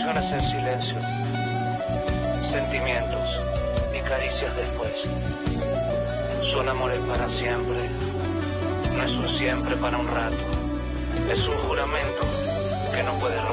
emociones en silencio, sentimientos y caricias después. Son amores para siempre, no es un siempre para un rato, es un juramento que no puede romper.